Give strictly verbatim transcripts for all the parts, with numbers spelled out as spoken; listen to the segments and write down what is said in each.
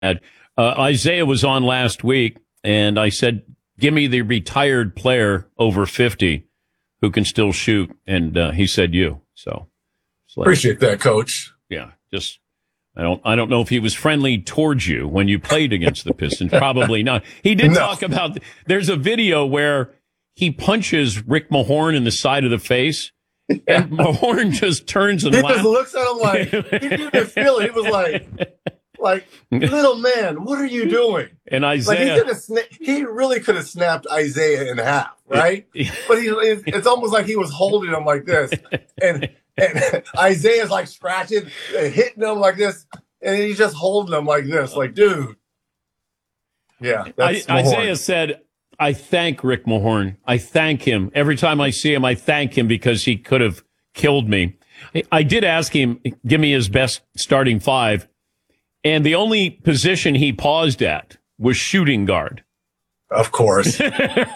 Uh, Isaiah was on last week, and I said, give me the retired player over fifty who can still shoot. And uh, he said you. So, so appreciate that, Coach. Yeah, just I don't I don't know if he was friendly towards you when you played against the Pistons. Probably not. He did no. talk about, there's a video where he punches Rick Mahorn in the side of the face. Yeah. And Mahorn just turns and he laughs. just looks at him like, he didn't feel it. He was like, like, little man, what are you doing? And Isaiah, like he, sna- he really could have snapped Isaiah in half, right? But he, it's almost like he was holding him like this. And, and Isaiah's like scratching, and hitting him like this. And he's just holding him like this. Like, dude. Yeah. That's I, Isaiah said, I thank Rick Mahorn. I thank him. Every time I see him, I thank him because he could have killed me. I did ask him, give me his best starting five. And the only position he paused at was shooting guard. Of course. now,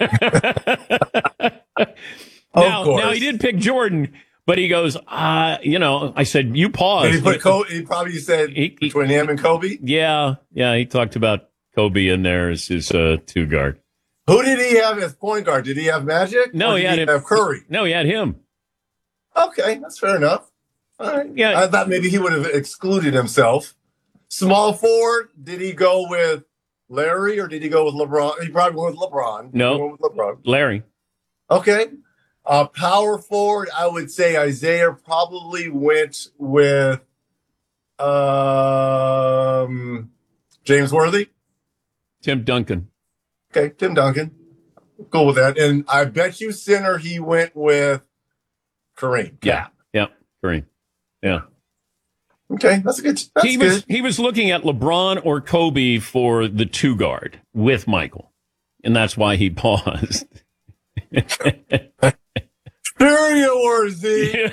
of course. Now, he did pick Jordan, but he goes, uh, you know, I said, you pause. Did he, put Kobe, he probably said he, he, between him and Kobe? Yeah. Yeah. He talked about Kobe in there as his uh, two guard. Who did he have as point guard? Did he have Magic? No, he had he him. have Curry. No, he had him. Okay, that's fair enough. All right. Yeah. I thought maybe he would have excluded himself. Small forward, did he go with Larry or did he go with LeBron? He probably went with LeBron. No, went with LeBron. Larry. Okay. Uh, power forward, I would say Isaiah probably went with um, James Worthy. Tim Duncan. Okay, Tim Duncan. Go with that. And I bet you center he went with Kareem. Yeah, yeah, Kareem. Yeah. Okay, that's a good. That's he good. was he was looking at LeBron or Kobe for the two guard with Michael, and that's why he paused. Worthy.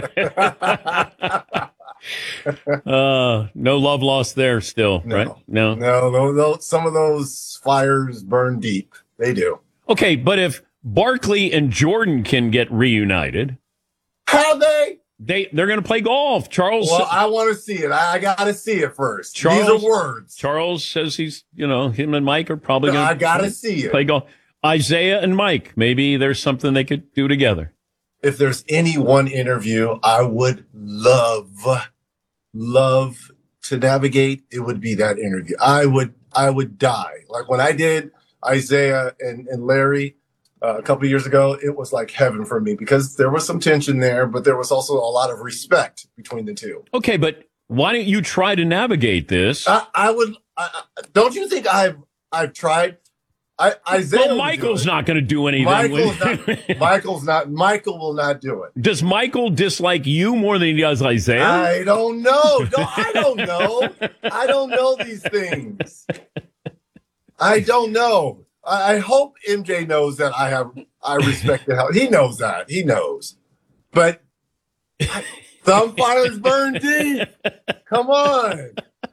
uh, no love lost there. Still, no, right? No, no, no, no. Some of those fires burn deep. They do. Okay, but if Barkley and Jordan can get reunited, how they? They they're going to play golf. Charles. Well, I want to see it. I, I got to see it first. Charles, These are words. Charles says he's, you know, him and Mike are probably going to. I got to see it. Play golf. Isaiah and Mike. Maybe there's something they could do together. If there's any one interview I would love, love to navigate, it would be that interview. I would, I would die. Like when I did Isaiah and, and Larry. Uh, a couple of years ago, it was like heaven for me because there was some tension there, but there was also a lot of respect between the two. Okay, but why don't you try to navigate this? I, I would. I, don't you think I've I've tried? I, Isaiah. Well, Michael's not going to do anything. Michael's not. Michael's not. Michael will not do it. Does Michael dislike you more than he does Isaiah? I don't know. No, I don't know. I don't know these things. I don't know. I hope M J knows that I have I respect the hell. He knows that. He knows. But some fires burn deep. Come on.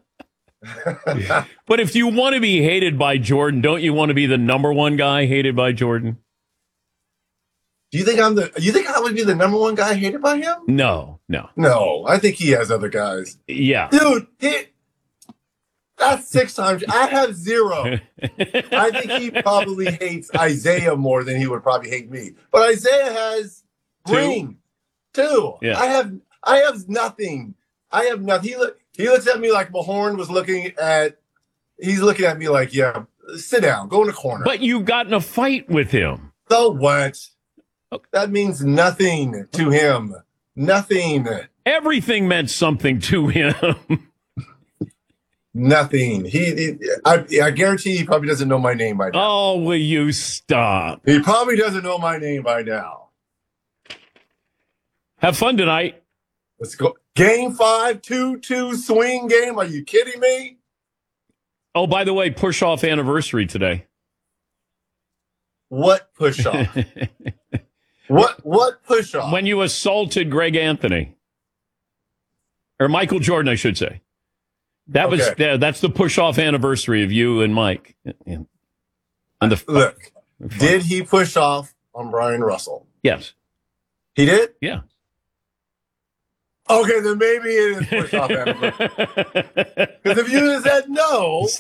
But if you want to be hated by Jordan, don't you want to be the number one guy hated by Jordan? Do you think I'm the you think I would be the number one guy hated by him? No, no. No. I think he has other guys. Yeah. Dude, he that's six times. I have zero. I think he probably hates Isaiah more than he would probably hate me. But Isaiah has ring too. Yeah. I have I have nothing. I have nothing. He look he looks at me like Mahorn was looking at. He's looking at me like, yeah, sit down, go in the corner. But you got in a fight with him. So what? Okay. That means nothing to him. Nothing. Everything meant something to him. Nothing. He, he I, I guarantee he probably doesn't know my name by now. Oh, will you stop? He probably doesn't know my name by now. Have fun tonight. Let's go. Game five, two two swing game. Are you kidding me? Oh, by the way, push off anniversary today. What push off? what what push off? When you assaulted Greg Anthony. Or Michael Jordan, I should say. That was Okay. uh, that's the push off anniversary of you and Mike. And the Look, did he push off on Brian Russell? Yes. He did? Yeah. Okay, then maybe it is push off Because if you had said no,